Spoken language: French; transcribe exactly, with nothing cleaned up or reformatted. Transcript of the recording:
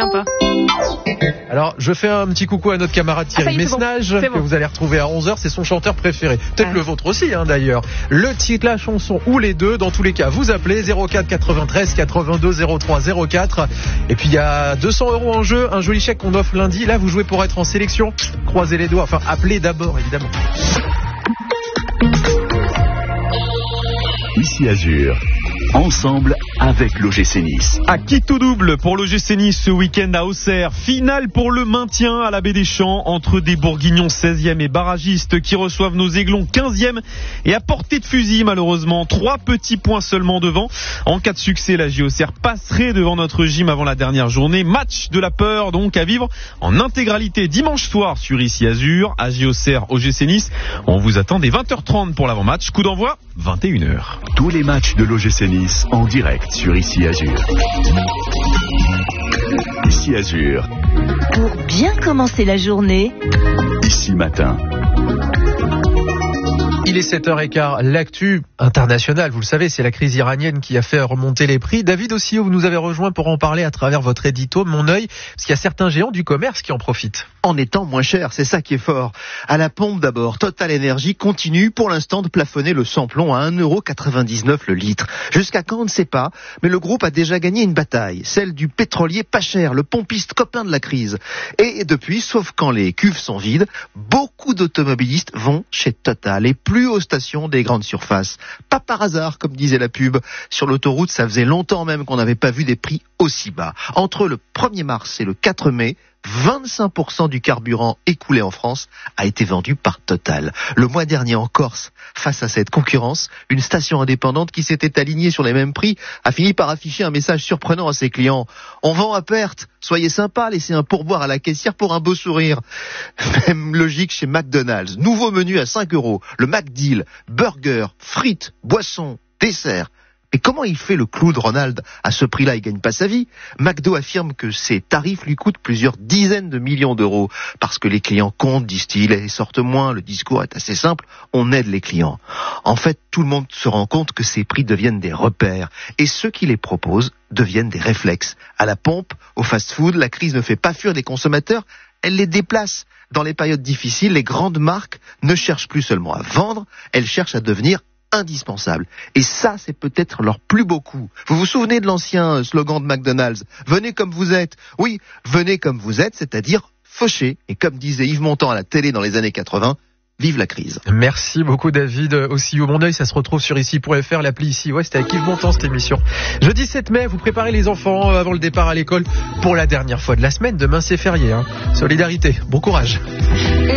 sympa. Alors, je fais un petit coucou à notre camarade Thierry ah, Messnage, bon. que bon. vous allez retrouver à onze heures. C'est son chanteur préféré. Peut-être ah. le vôtre aussi, hein, d'ailleurs. Le titre, la chanson ou les deux. Dans tous les cas, vous appelez zéro quatre quatre-vingt-treize quatre-vingt-deux zéro trois zéro quatre. Et puis, il y a deux cents euros en jeu. Un joli chèque qu'on offre lundi. Là, vous jouez pour être en sélection. Croisez les doigts. Enfin, appelez d'abord, évidemment. Ici Azur, ensemble avec l'O G C Nice. À qui tout double pour l'O G C Nice ce week-end à Auxerre. Finale pour le maintien à la Baie des Champs entre des Bourguignons seizième et barragistes qui reçoivent nos Aiglons quinzième et à portée de fusil malheureusement. Trois petits points seulement devant. En cas de succès, la J O C R passerait devant notre gym avant la dernière journée. Match de la peur donc à vivre en intégralité dimanche soir sur Ici Azur. À J O C R O G C Nice, on vous attend dès vingt heures trente pour l'avant-match. Coup d'envoi vingt et une heures. Tous les matchs de l'O G C Nice en direct sur Ici Azur. Ici Azur. Pour bien commencer la journée. Ici Matin. Il est sept heures quinze, l'actu internationale, vous le savez, c'est la crise iranienne qui a fait remonter les prix. David aussi, vous nous avez rejoint pour en parler à travers votre édito Mon œil, parce qu'il y a certains géants du commerce qui en profitent. En étant moins cher, c'est ça qui est fort. À la pompe d'abord, Total Energy continue pour l'instant de plafonner le samplon à un euro quatre-vingt-dix-neuf le litre. Jusqu'à quand on ne sait pas, mais le groupe a déjà gagné une bataille, celle du pétrolier pas cher, le pompiste copain de la crise. Et depuis, sauf quand les cuves sont vides, beaucoup d'automobilistes vont chez Total et plus aux stations des grandes surfaces. Pas par hasard, comme disait la pub. Sur l'autoroute, ça faisait longtemps même qu'on n'avait pas vu des prix aussi bas. Entre le premier mars et le quatre mai, vingt-cinq pour cent du carburant écoulé en France a été vendu par Total. Le mois dernier en Corse, face à cette concurrence, une station indépendante qui s'était alignée sur les mêmes prix a fini par afficher un message surprenant à ses clients. On vend à perte, soyez sympa, laissez un pourboire à la caissière pour un beau sourire. Même logique chez McDonald's. Nouveau menu à cinq euros, le McDeal, burger, frites, boissons, dessert. Et comment il fait le clou de Ronald? À ce prix-là, il gagne pas sa vie. McDo affirme que ses tarifs lui coûtent plusieurs dizaines de millions d'euros. Parce que les clients comptent, disent-ils, et sortent moins. Le discours est assez simple. On aide les clients. En fait, tout le monde se rend compte que ces prix deviennent des repères. Et ceux qui les proposent deviennent des réflexes. À la pompe, au fast-food, la crise ne fait pas fuir les consommateurs. Elle les déplace. Dans les périodes difficiles, les grandes marques ne cherchent plus seulement à vendre, elles cherchent à devenir indispensable. Et ça, c'est peut-être leur plus beau coup. Vous vous souvenez de l'ancien slogan de McDonald's? Venez comme vous êtes. Oui, venez comme vous êtes, c'est-à-dire fauché. Et comme disait Yves Montand à la télé dans les années quatre-vingts, vive la crise. Merci beaucoup David. Aussi au Mon œil, ça se retrouve sur ici point f r, l'appli Ici. Ouais, c'était avec Yves Montand cette émission. Jeudi sept mai, vous préparez les enfants avant le départ à l'école pour la dernière fois de la semaine. Demain c'est férié, hein. Solidarité. Bon courage.